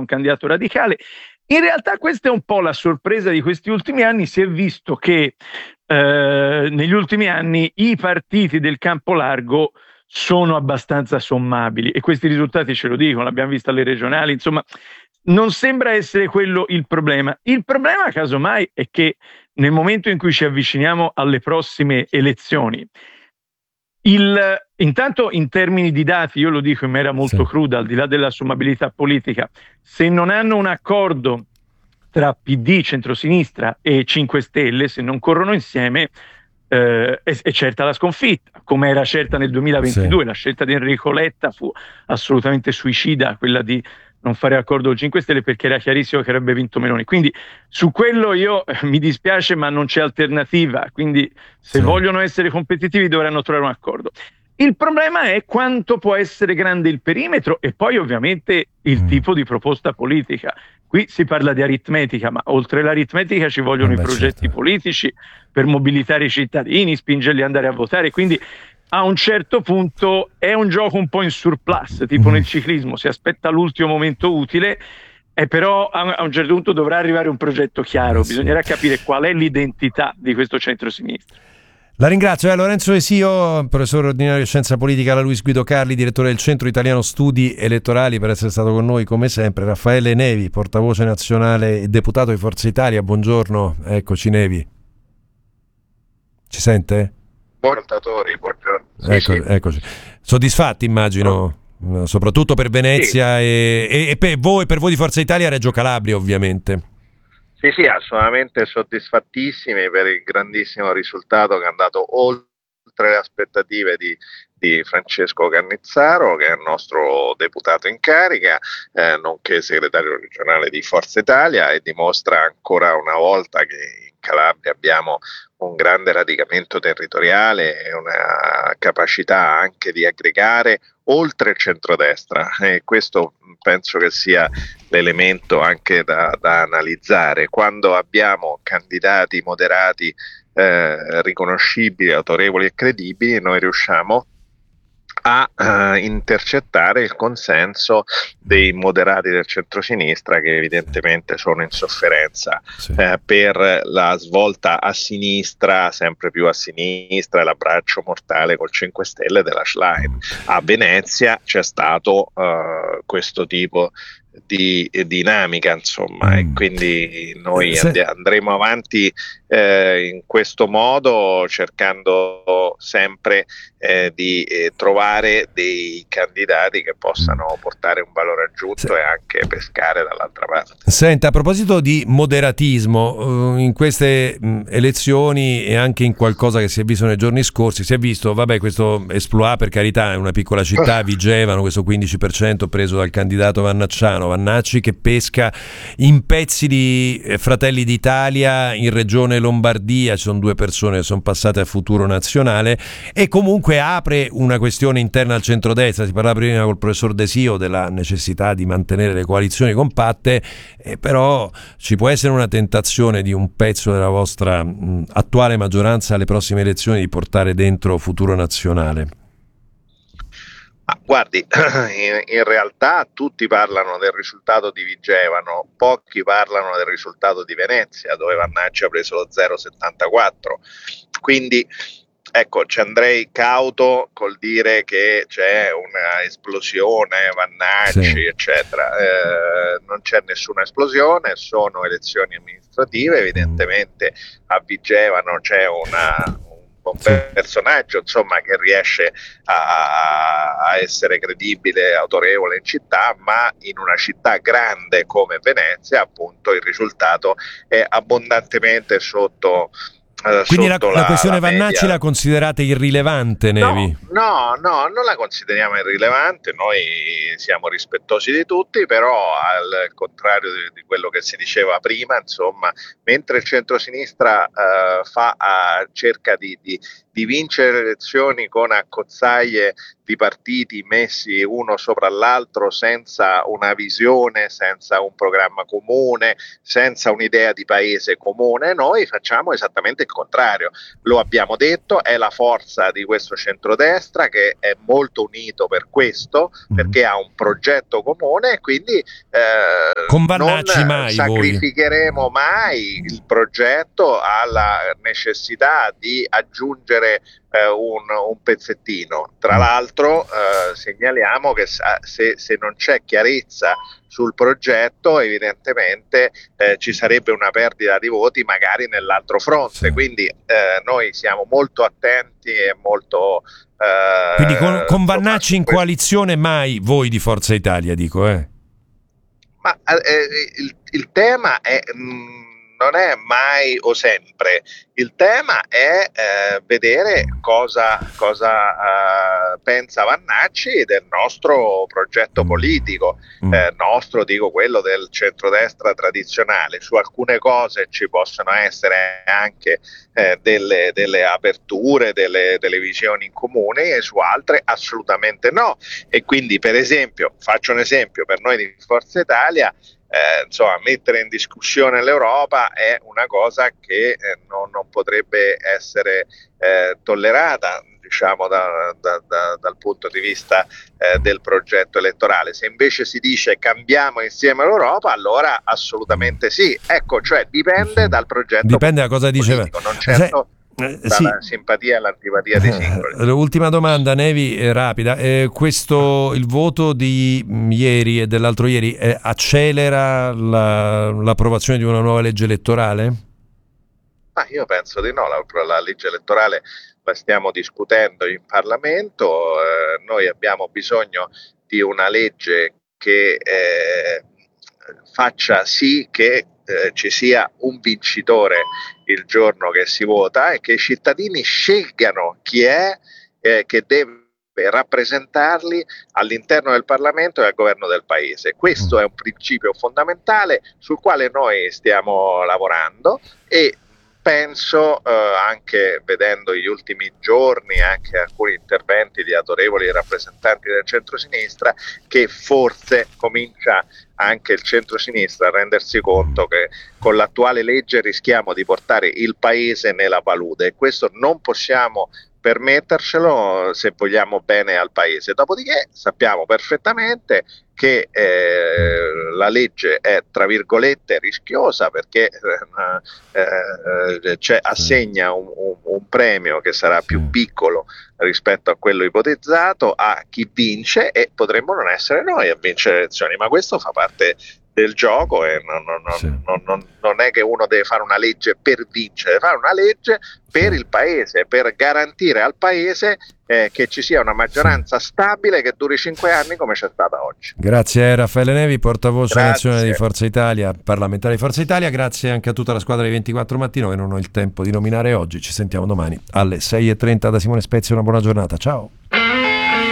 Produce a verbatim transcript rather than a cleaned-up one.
un candidato radicale. In realtà questa è un po' la sorpresa di questi ultimi anni. Si è visto che eh, negli ultimi anni i partiti del campo largo sono abbastanza sommabili, e questi risultati ce lo dicono, l'abbiamo visto alle regionali, insomma non sembra essere quello il problema. Il problema, casomai, è che nel momento in cui ci avviciniamo alle prossime elezioni, il, intanto in termini di dati, io lo dico in maniera molto Sì. cruda, al di là della sommabilità politica, se non hanno un accordo tra P D, centrosinistra e cinque Stelle, se non corrono insieme, eh, è, è certa la sconfitta, come era certa nel duemilaventidue. Sì. La scelta di Enrico Letta fu assolutamente suicida, quella di non fare accordo con cinque Stelle, perché era chiarissimo che avrebbe vinto Meloni. Quindi su quello io eh, mi dispiace, ma non c'è alternativa. Quindi se Sì. vogliono essere competitivi dovranno trovare un accordo. Il problema è quanto può essere grande il perimetro, e poi ovviamente il Mm. tipo di proposta politica. Qui si parla di aritmetica, ma oltre l'aritmetica ci vogliono Eh i beh, progetti certo. politici per mobilitare i cittadini, spingerli ad andare a votare. Quindi a un certo punto è un gioco un po' in surplus, tipo Mm. nel ciclismo, si aspetta l'ultimo momento utile, e però a a un certo punto dovrà arrivare un progetto chiaro, Eh sì. bisognerà capire qual è l'identità di questo centro-sinistra. La ringrazio, eh, Lorenzo Esio, professore ordinario di Scienza Politica alla Luis Guido Carli, direttore del Centro Italiano Studi Elettorali, per essere stato con noi come sempre. Raffaele Nevi, portavoce nazionale e deputato di Forza Italia, buongiorno, eccoci Nevi. Ci sente? Portatori, buongiorno. Sì, Ecco, sì. Eccoci. Soddisfatti, immagino, no. Soprattutto per Venezia Sì. e, e, e per voi, per voi di Forza Italia, Reggio Calabria, ovviamente. Sì, sì, assolutamente soddisfattissimi per il grandissimo risultato che è andato oltre le aspettative di, di Francesco Cannizzaro, che è il nostro deputato in carica, eh, nonché segretario regionale di Forza Italia, e dimostra ancora una volta che in Calabria abbiamo un grande radicamento territoriale e una capacità anche di aggregare oltre il centrodestra, e questo penso che sia l'elemento anche da, da analizzare. Quando abbiamo candidati moderati eh, riconoscibili, autorevoli e credibili, noi riusciamo a uh, intercettare il consenso dei moderati del centrosinistra, che evidentemente sono in sofferenza Sì. eh, per la svolta a sinistra, sempre più a sinistra, e l'abbraccio mortale col cinque Stelle della Schlein. A Venezia c'è stato uh, questo tipo di dinamica, insomma, Mm. e quindi noi Se- and- andremo avanti eh, in questo modo, cercando sempre eh, di eh, trovare dei candidati che possano portare un valore aggiunto Se- e anche pescare dall'altra parte. Senta, a proposito di moderatismo, eh, in queste mh, elezioni e anche in qualcosa che si è visto nei giorni scorsi, si è visto, vabbè, questo esploit, per carità, è una piccola città, Vigevano, questo quindici per cento preso dal candidato Vannacciano, Vannacci, che pesca in pezzi di eh, Fratelli d'Italia in regione Lombardia. Ci sono due persone che sono passate a Futuro Nazionale, e comunque apre una questione interna al centrodestra. Si parlava prima col professor Desio della necessità di mantenere le coalizioni compatte, eh, però ci può essere una tentazione di un pezzo della vostra mh, attuale maggioranza alle prossime elezioni di portare dentro Futuro Nazionale. Ah, guardi, in, in realtà tutti parlano del risultato di Vigevano, pochi parlano del risultato di Venezia, dove Vannacci ha preso lo zero virgola settantaquattro. Quindi ecco, ci andrei cauto col dire che c'è una esplosione, Vannacci, Sì. eccetera. Eh, non c'è nessuna esplosione, sono elezioni amministrative. Evidentemente a Vigevano c'è una un Sì. personaggio, insomma, che riesce a, a essere credibile, autorevole in città, ma in una città grande come Venezia, appunto, il risultato è abbondantemente sotto eh, Quindi la, sotto la la, questione la Vannacci media. la considerate irrilevante, Nevi? No, no, no, non la consideriamo irrilevante, noi siamo rispettosi di tutti, però al contrario di, di quello che si diceva prima, insomma, mentre il centrosinistra eh, fa, a, cerca di, di, di vincere le elezioni con accozzaglie di partiti messi uno sopra l'altro senza una visione, senza un programma comune, senza un'idea di paese comune. Noi facciamo esattamente il contrario, lo abbiamo detto, è la forza di questo centrodestra che è molto unito per questo, mm-hmm. perché ha un progetto comune e quindi eh, Con Vannacci non mai sacrificheremo voi. mai il progetto alla necessità di aggiungere eh, un, un pezzettino. Tra l'altro eh, segnaliamo che se, se non c'è chiarezza sul progetto evidentemente eh, ci sarebbe una perdita di voti magari nell'altro fronte, sì. Quindi eh, noi siamo molto attenti e molto eh, quindi con, con Vannacci in questo... coalizione mai voi di Forza Italia, dico eh ma eh, il, il tema è mh, non è mai o sempre, il tema è eh, vedere cosa, cosa eh, pensa Vannacci del nostro progetto politico, eh, nostro dico quello del centrodestra tradizionale. Su alcune cose ci possono essere anche eh, delle, delle aperture, delle, delle visioni in comune, e su altre assolutamente no. E quindi, per esempio, faccio un esempio per noi di Forza Italia. Eh, insomma, mettere in discussione l'Europa è una cosa che eh, non, non potrebbe essere eh, tollerata, diciamo, da, da, da, dal punto di vista eh, del progetto elettorale. Se invece si dice cambiamo insieme l'Europa, allora assolutamente sì. Ecco, cioè dipende dal progetto. Dipende da cosa diceva. Non certo Eh, dalla sì. simpatia e l'antipatia dei singoli. Eh, ultima domanda, Nevi, eh, rapida. Eh, questo, il voto di mh, ieri e dell'altro ieri eh, accelera la, l'approvazione di una nuova legge elettorale? Ma io penso di no, la, la legge elettorale la stiamo discutendo in Parlamento, eh, noi abbiamo bisogno di una legge che eh, faccia sì che Eh, ci sia un vincitore il giorno che si vota e che i cittadini scelgano chi è eh, che deve rappresentarli all'interno del Parlamento e al governo del Paese. Questo è un principio fondamentale sul quale noi stiamo lavorando e penso, eh, anche vedendo gli ultimi giorni anche alcuni interventi di autorevoli rappresentanti del centrosinistra, che forse comincia anche il centrosinistra a rendersi conto che con l'attuale legge rischiamo di portare il paese nella palude, e questo non possiamo permettercelo se vogliamo bene al paese. Dopodiché sappiamo perfettamente che eh, la legge è tra virgolette rischiosa perché eh, eh, cioè, assegna un, un, un premio che sarà più piccolo rispetto a quello ipotizzato a chi vince, e potremmo non essere noi a vincere le elezioni, ma questo fa parte del gioco e non, non, non, sì. non, non, non è che uno deve fare una legge per vincere, deve fare una legge per sì. il paese, per garantire al paese eh, che ci sia una maggioranza sì. stabile che duri cinque anni come c'è stata oggi. Grazie Raffaele Nevi, portavoce nazionale di Forza Italia, parlamentare di Forza Italia. Grazie anche a tutta la squadra di ventiquattro Mattino che non ho il tempo di nominare oggi. Ci sentiamo domani alle sei e trenta da Simone Spezia. Una buona giornata, ciao.